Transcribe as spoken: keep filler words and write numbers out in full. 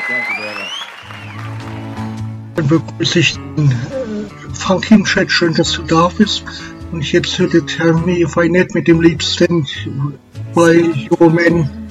Dann begrüße ich den äh, Frank im Chat, schön, dass du da bist. Und jetzt hört der Termin, if I net mit dem Lied Stand by Your Man